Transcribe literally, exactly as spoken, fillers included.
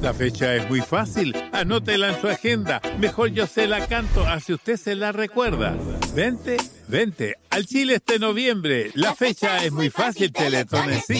La fecha es muy fácil. Anótela en su agenda. Mejor yo se la canto, así usted se la recuerda. Vente, vente. Al Chile este noviembre. La fecha es muy fácil, Teletón en sí.